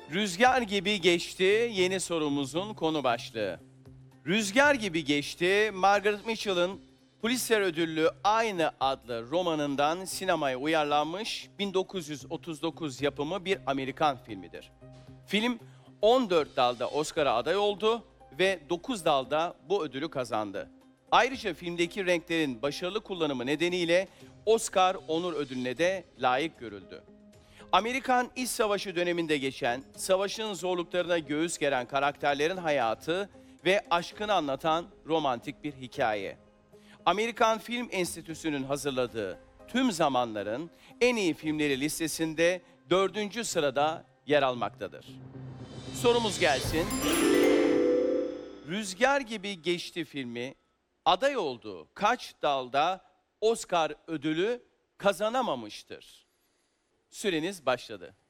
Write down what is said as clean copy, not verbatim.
Rüzgar gibi geçti yeni sorumuzun konu başlığı. Rüzgar gibi geçti Margaret Mitchell'ın Pulitzer ödüllü Aynı adlı romanından sinemaya uyarlanmış 1939 yapımı bir Amerikan filmidir. Film 14 dalda Oscar'a aday oldu ve 9 dalda bu ödülü kazandı. Ayrıca filmdeki renklerin başarılı kullanımı nedeniyle Oscar Onur Ödülü'ne de layık görüldü. Amerikan İç Savaşı döneminde geçen, savaşın zorluklarına göğüs geren karakterlerin hayatı ve aşkını anlatan romantik bir hikaye. Amerikan Film Enstitüsü'nün hazırladığı tüm zamanların en iyi filmleri listesinde 4. sırada yer almaktadır. Sorumuz gelsin. Rüzgar gibi geçti filmi aday olduğu kaç dalda Oscar ödülü kazanamamıştır? Süreniz başladı.